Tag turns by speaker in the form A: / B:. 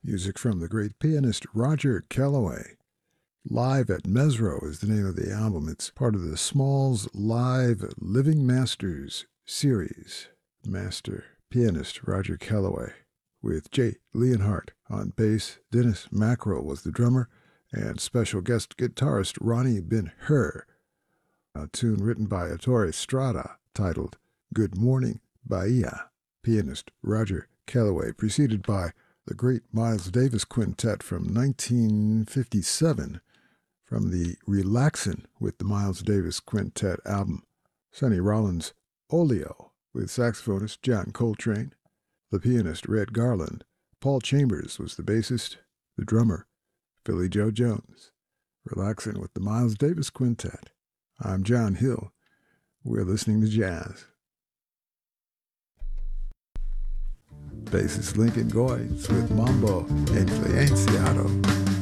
A: Music from the great pianist Roger Kellaway. Live at Mesro is the name of the album. It's part of the Smalls Live Living Masters series. Master pianist Roger Kellaway with Jay Leonhardt on bass. Dennis Mackrell was the drummer, and special guest guitarist Ronnie Ben-Hur. A tune written by Ettore Strada titled Good Morning Bahia. Pianist Roger Kellaway, preceded by the great Miles Davis Quintet from 1957 from the Relaxin' with the Miles Davis Quintet album. Sonny Rollins Oleo with saxophonist John Coltrane, the pianist Red Garland. Paul Chambers was the bassist, the drummer Philly Joe Jones. Relaxin' with the Miles Davis Quintet. I'm John Hill. We're listening to jazz. Bassist Lincoln Goyes with Mambo Influenciado.